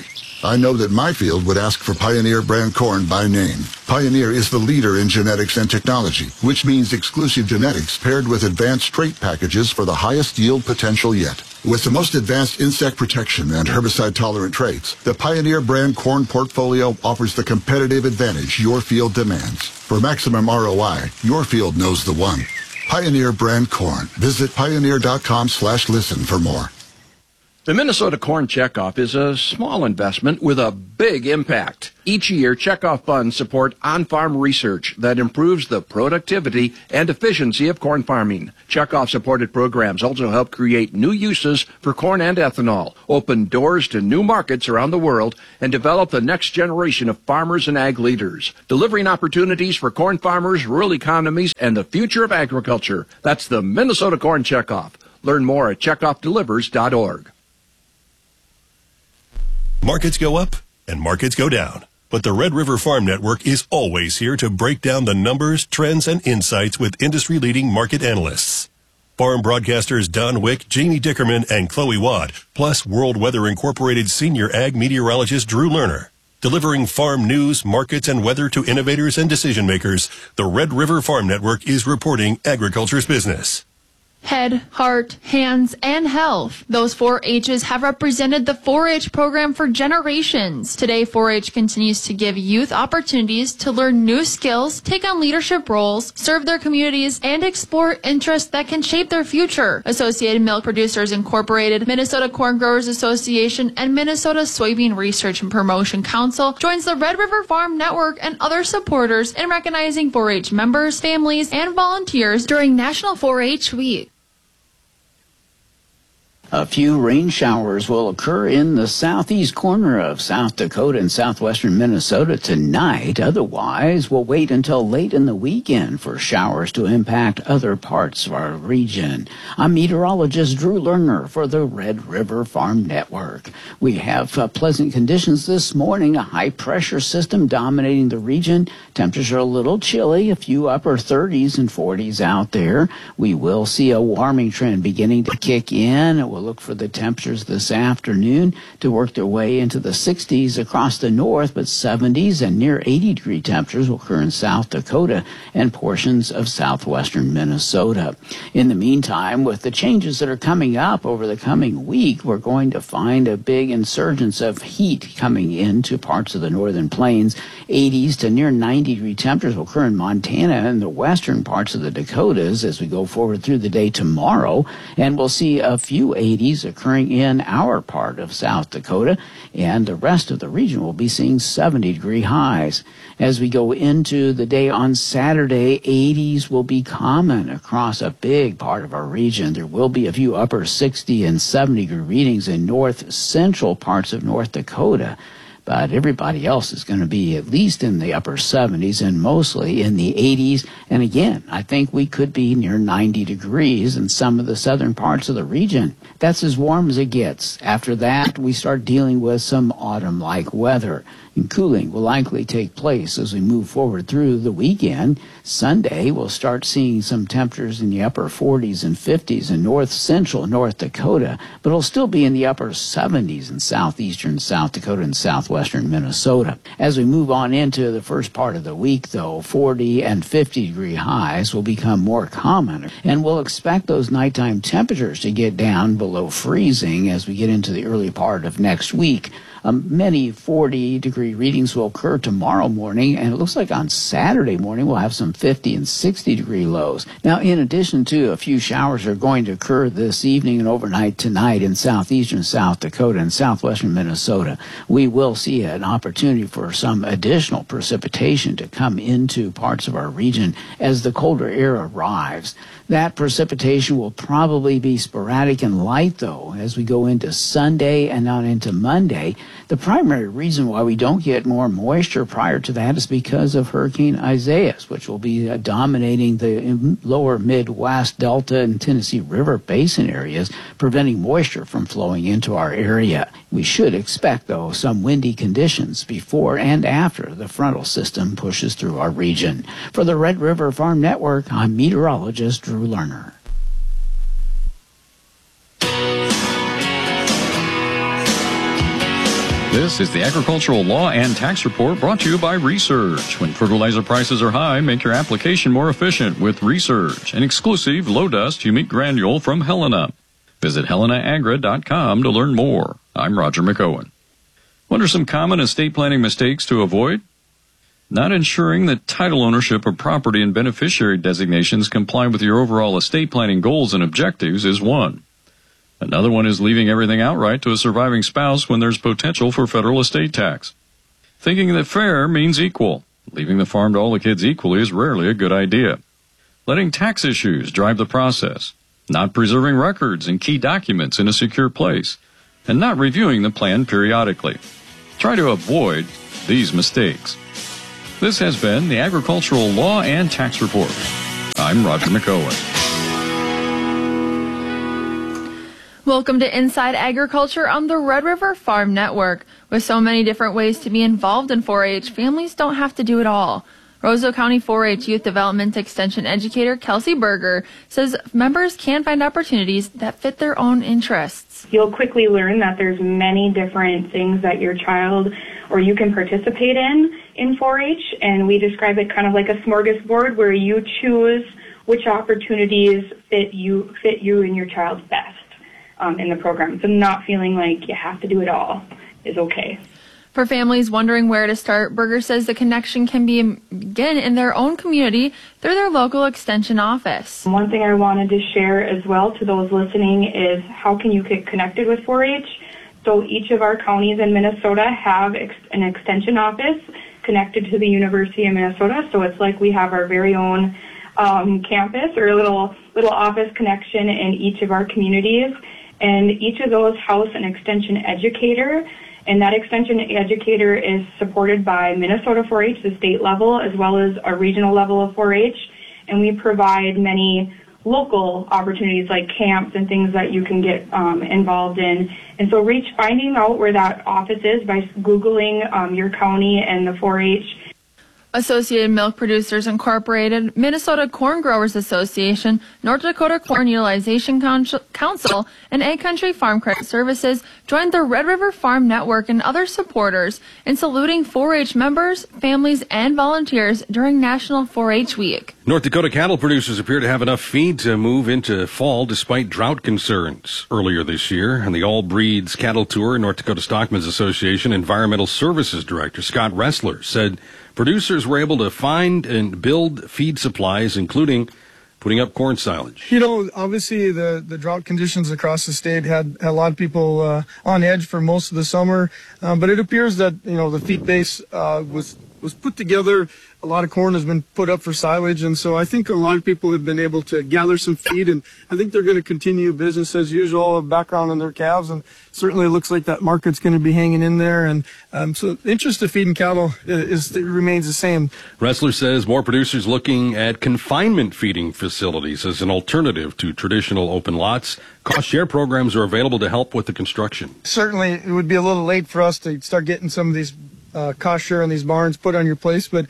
I know that my field would ask for Pioneer brand corn by name. Pioneer is the leader in genetics and technology, which means exclusive genetics paired with advanced trait packages for the highest yield potential yet. With the most advanced insect protection and herbicide-tolerant traits, the Pioneer brand corn portfolio offers the competitive advantage your field demands. For maximum ROI, your field knows the one. Pioneer brand corn. Visit pioneer.com/listen for more. The Minnesota Corn Checkoff is a small investment with a big impact. Each year, checkoff funds support on-farm research that improves the productivity and efficiency of corn farming. Checkoff-supported programs also help create new uses for corn and ethanol, open doors to new markets around the world, and develop the next generation of farmers and ag leaders, delivering opportunities for corn farmers, rural economies, and the future of agriculture. That's the Minnesota Corn Checkoff. Learn more at checkoffdelivers.org. Markets go up and markets go down, but the Red River Farm Network is always here to break down the numbers, trends, and insights with industry-leading market analysts. Farm broadcasters Don Wick, Jamie Dickerman, and Chloe Watt, plus World Weather Incorporated senior ag meteorologist Drew Lerner. Delivering farm news, markets, and weather to innovators and decision makers, the Red River Farm Network is reporting agriculture's business. Head, heart, hands, and health. Those 4 H's have represented the 4-H program for generations. Today, 4-H continues to give youth opportunities to learn new skills, take on leadership roles, serve their communities, and explore interests that can shape their future. Associated Milk Producers Incorporated, Minnesota Corn Growers Association, and Minnesota Soybean Research and Promotion Council joins the Red River Farm Network and other supporters in recognizing 4-H members, families, and volunteers during National 4-H Week. A few rain showers will occur in the southeast corner of South Dakota and southwestern Minnesota tonight. Otherwise, we'll wait until late in the weekend for showers to impact other parts of our region. I'm meteorologist Drew Lerner for the Red River Farm Network. We have pleasant conditions this morning, a high-pressure system dominating the region. Temperatures are a little chilly, a few upper 30s and 40s out there. We will see a warming trend beginning to kick in. It will look for the temperatures this afternoon to work their way into the 60s across the north, but 70s and near 80-degree temperatures will occur in South Dakota and portions of southwestern Minnesota. In the meantime, with the changes that are coming up over the coming week, we're going to find a big insurgence of heat coming into parts of the northern plains. 80s to near 90-degree temperatures will occur in Montana and the western parts of the Dakotas as we go forward through the day tomorrow, and we'll see a few 80s occurring in our part of South Dakota, and the rest of the region will be seeing 70-degree highs. As we go into the day on Saturday, 80s will be common across a big part of our region. There will be a few upper 60 and 70-degree readings in north central parts of North Dakota, but everybody else is going to be at least in the upper 70s and mostly in the 80s. And again, I think we could be near 90 degrees in some of the southern parts of the region. That's as warm as it gets. After that, we start dealing with some autumn-like weather. And cooling will likely take place as we move forward through the weekend. Sunday, we'll start seeing some temperatures in the upper 40s and 50s in north central North Dakota, but it'll still be in the upper 70s in southeastern South Dakota and southwestern Minnesota. As we move on into the first part of the week, though, 40 and 50-degree highs will become more common, and we'll expect those nighttime temperatures to get down below freezing as we get into the early part of next week. Many 40-degree readings will occur tomorrow morning, and it looks like on Saturday morning we'll have some 50 and 60-degree lows. Now, in addition to a few showers are going to occur this evening and overnight tonight in southeastern South Dakota and southwestern Minnesota, we will see an opportunity for some additional precipitation to come into parts of our region as the colder air arrives. That precipitation will probably be sporadic and light, though, as we go into Sunday and on into Monday. The primary reason why we don't get more moisture prior to that is because of Hurricane Isaias, which will be dominating the lower Midwest, Delta, and Tennessee River Basin areas, preventing moisture from flowing into our area. We should expect, though, some windy conditions before and after the frontal system pushes through our region. For the Red River Farm Network, I'm meteorologist Drew Lerner. This is the Agricultural Law and Tax Report brought to you by Research. When fertilizer prices are high, make your application more efficient with Research, an exclusive low-dust humic granule from Helena. Visit helenaagra.com to learn more. I'm Roger McOwen. What are some common estate planning mistakes to avoid? Not ensuring that title ownership of property and beneficiary designations comply with your overall estate planning goals and objectives is one. Another one is leaving everything outright to a surviving spouse when there's potential for federal estate tax. Thinking that fair means equal. Leaving the farm to all the kids equally is rarely a good idea. Letting tax issues drive the process. Not preserving records and key documents in a secure place. And not reviewing the plan periodically. Try to avoid these mistakes. This has been the Agricultural Law and Tax Report. I'm Roger McOwen. Welcome to Inside Agriculture on the Red River Farm Network. With so many different ways to be involved in 4-H, families don't have to do it all. Roseau County 4-H Youth Development Extension Educator Kelsey Berger says members can find opportunities that fit their own interests. You'll quickly learn that there's many different things that your child or you can participate in 4-H, and we describe it kind of like a smorgasbord where you choose which opportunities fit you and your child's best. In the program. So not feeling like you have to do it all is okay. For families wondering where to start, Berger says the connection can begin in their own community through their local extension office. One thing I wanted to share as well to those listening is how can you get connected with 4-H? So each of our counties in Minnesota have an extension office connected to the University of Minnesota. So it's like we have our very own campus or a little office connection in each of our communities. And each of those house an extension educator, and that extension educator is supported by Minnesota 4-H, the state level, as well as a regional level of 4-H. And we provide many local opportunities like camps and things that you can get involved in. And so finding out where that office is by Googling your county and the 4-H. Associated Milk Producers Incorporated, Minnesota Corn Growers Association, North Dakota Corn Utilization Council, and Ag Country Farm Credit Services joined the Red River Farm Network and other supporters in saluting 4-H members, families, and volunteers during National 4-H Week. North Dakota cattle producers appear to have enough feed to move into fall despite drought concerns. Earlier this year, on the All Breeds Cattle Tour, North Dakota Stockmen's Association Environmental Services Director Scott Ressler said producers were able to find and build feed supplies, including putting up corn silage. You know, obviously the drought conditions across the state had a lot of people on edge for most of the summer, but it appears that, you know, the feed base was put together. A lot of corn has been put up for silage, and so I think a lot of people have been able to gather some feed, and I think they're going to continue business as usual, background on their calves, and certainly it looks like that market's going to be hanging in there, and so the interest of feeding cattle remains the same. Ressler says more producers looking at confinement feeding facilities as an alternative to traditional open lots. Cost share programs are available to help with the construction. Certainly it would be a little late for us to start getting some of these cost share in these barns put on your place, but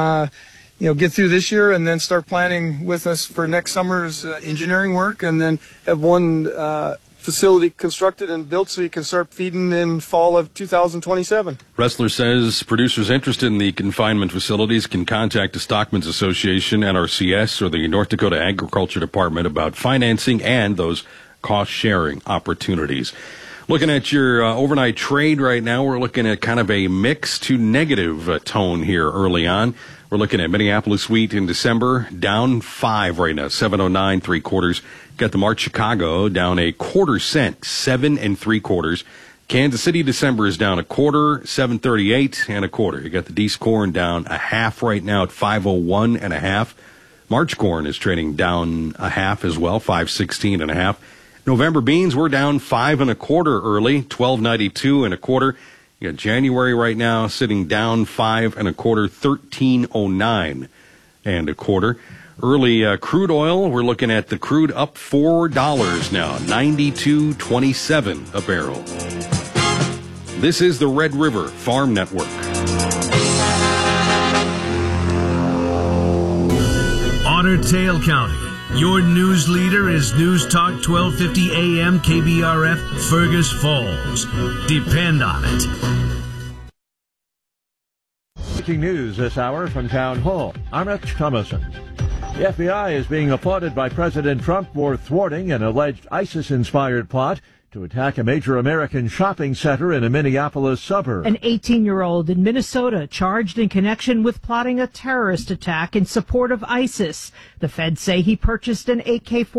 get through this year and then start planning with us for next summer's engineering work, and then have one facility constructed and built so you can start feeding in fall of 2027. Ressler says producers interested in the confinement facilities can contact the Stockmen's Association, NRCS, or the North Dakota Agriculture Department about financing and those cost-sharing opportunities. Looking at your overnight trade right now, we're looking at kind of a mixed to negative tone here early on. We're looking at Minneapolis wheat in December, down 5 right now, 7.09 3/4. Got the March Chicago down a 1/4 cent, 7 3/4. Kansas City December is down 1/4, 7.38 1/4. You got the Deese corn down 1/2 right now at 5.01 1/2. March corn is trading down 1/2 as well, 5.16 1/2. November beans, we're down 5 1/4 early, 12.92 1/4. You got January right now sitting down 5 1/4, 13.09 1/4. Early crude oil, we're looking at the crude up $4 now, 92.27 a barrel. This is the Red River Farm Network. Otter Tail County. Your news leader is News Talk 1250 AM KBRF, Fergus Falls. Depend on it. Breaking news this hour from Town Hall. I'm Rich Thomason. The FBI is being applauded by President Trump for thwarting an alleged ISIS-inspired plot to attack a major American shopping center in a Minneapolis suburb. An 18-year-old in Minnesota charged in connection with plotting a terrorist attack in support of ISIS. The feds say he purchased an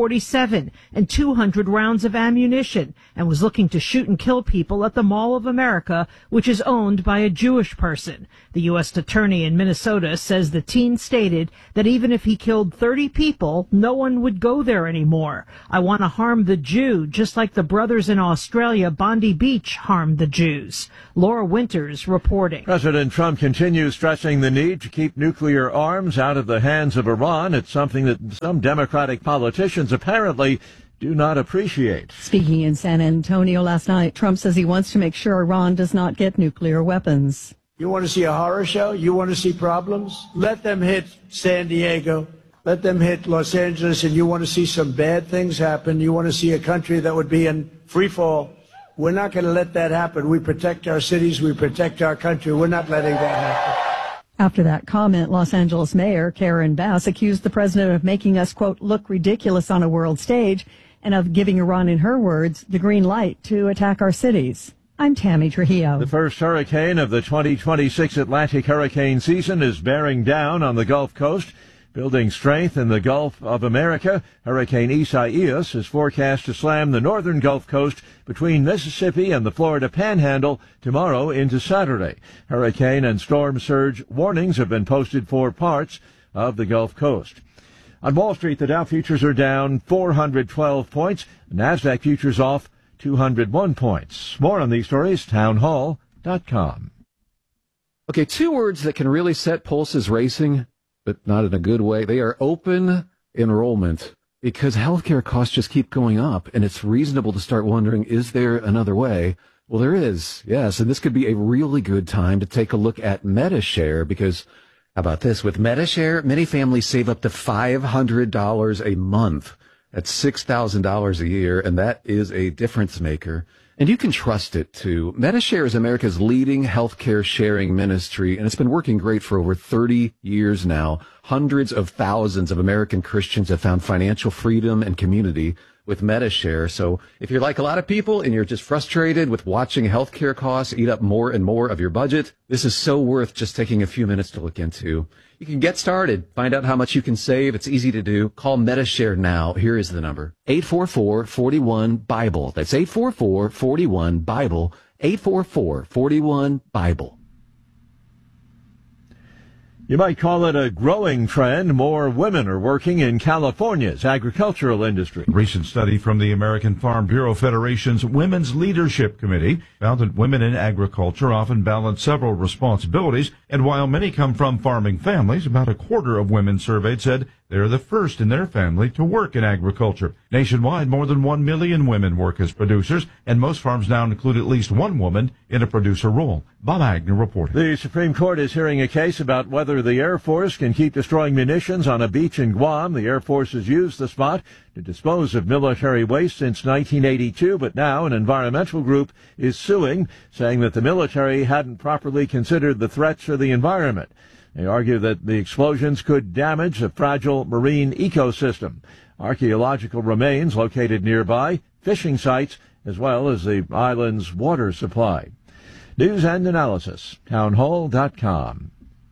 AK-47 and 200 rounds of ammunition and was looking to shoot and kill people at the Mall of America, which is owned by a Jewish person. The U.S. attorney in Minnesota says the teen stated that even if he killed 30 people, no one would go there anymore. I want to harm the Jew, just like the brothers in Australia, Bondi Beach, harmed the Jews. Laura Winters reporting. President Trump continues stressing the need to keep nuclear arms out of the hands of Iran. It's something that some Democratic politicians apparently do not appreciate. Speaking in San Antonio last night, Trump says he wants to make sure Iran does not get nuclear weapons. You want to see a horror show? You want to see problems? Let them hit San Diego. Let them hit Los Angeles, and you want to see some bad things happen. You want to see a country that would be in free fall. We're not going to let that happen. We protect our cities. We protect our country. We're not letting that happen. After that comment, Los Angeles Mayor Karen Bass accused the president of making us, quote, look ridiculous on a world stage and of giving Iran, in her words, the green light to attack our cities. I'm Tammy Trujillo. The first hurricane of the 2026 Atlantic hurricane season is bearing down on the Gulf Coast. Building strength in the Gulf of America, Hurricane Isaias is forecast to slam the northern Gulf Coast between Mississippi and the Florida Panhandle tomorrow into Saturday. Hurricane and storm surge warnings have been posted for parts of the Gulf Coast. On Wall Street, the Dow futures are down 412 points. The NASDAQ futures off 201 points. More on these stories, townhall.com. Okay, two words that can really set pulses racing, but not in a good way. They are open enrollment, because healthcare costs just keep going up, and it's reasonable to start wondering, is there another way? Well, there is, yes, and this could be a really good time to take a look at Medi-Share, because how about this? With Medi-Share, many families save up to $500 a month. That's $6,000 a year, and that is a difference maker. And you can trust it, too. Medi-Share is America's leading healthcare sharing ministry, and it's been working great for over 30 years now. Hundreds of thousands of American Christians have found financial freedom and community with Medi-Share. So if you're like a lot of people and you're just frustrated with watching healthcare costs eat up more and more of your budget, this is so worth just taking a few minutes to look into. You can get started. Find out how much you can save. It's easy to do. Call Medi-Share now. Here is the number. 844-41-BIBLE. That's 844-41-BIBLE. 844-41-BIBLE. You might call it a growing trend. More women are working in California's agricultural industry. A recent study from the American Farm Bureau Federation's Women's Leadership Committee found that women in agriculture often balance several responsibilities, and while many come from farming families, about a quarter of women surveyed said they're the first in their family to work in agriculture. Nationwide, more than 1 million women work as producers, and most farms now include at least one woman in a producer role. Bob Agnew reporting. The Supreme Court is hearing a case about whether the Air Force can keep destroying munitions on a beach in Guam. The Air Force has used the spot to dispose of military waste since 1982, but now an environmental group is suing, saying that the military hadn't properly considered the threats to the environment. They argue that the explosions could damage the fragile marine ecosystem. Archaeological remains located nearby, fishing sites, as well as the island's water supply. News and analysis, townhall.com.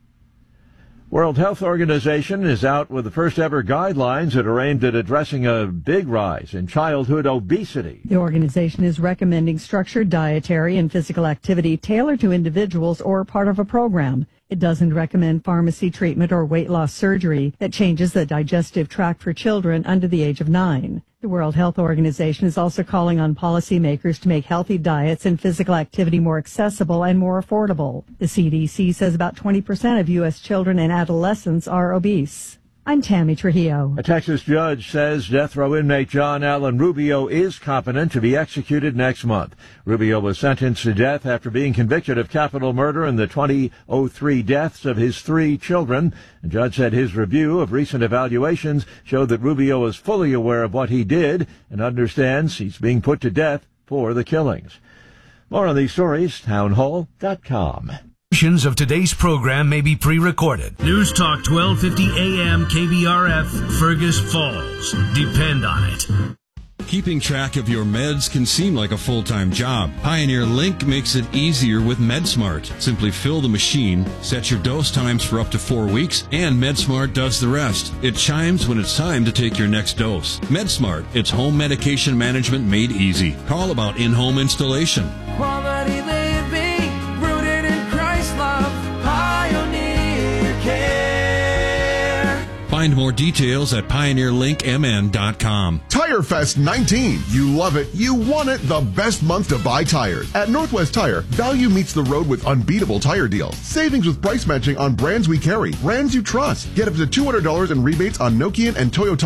World Health Organization is out with the first ever guidelines that are aimed at addressing a big rise in childhood obesity. The organization is recommending structured dietary and physical activity tailored to individuals or part of a program. It doesn't recommend pharmacy treatment or weight loss surgery that changes the digestive tract for children under the age of 9. The World Health Organization is also calling on policymakers to make healthy diets and physical activity more accessible and more affordable. The CDC says about 20% of U.S. children and adolescents are obese. I'm Tammy Trujillo. A Texas judge says death row inmate John Allen Rubio is competent to be executed next month. Rubio was sentenced to death after being convicted of capital murder in the 2003 deaths of his 3 children. The judge said his review of recent evaluations showed that Rubio is fully aware of what he did and understands he's being put to death for the killings. More on these stories, townhall.com. Of today's program may be pre-recorded. News Talk 1250 AM KBRF, Fergus Falls. Depend on it. Keeping track of your meds can seem like a full-time job. Pioneer Link makes it easier with MedSmart. Simply fill the machine, set your dose times for up to 4 weeks, and MedSmart does the rest. It chimes when it's time to take your next dose. MedSmart, it's home medication management made easy. Call about in-home installation. Quality living, rooted in Christ love, Pioneer Care. Find more details at pioneerlinkmn.com. Tire Fest 19. You love it. You want it. The best month to buy tires. At Northwest Tire, value meets the road with unbeatable tire deals. Savings with price matching on brands we carry. Brands you trust. Get up to $200 in rebates on Nokian and Toyota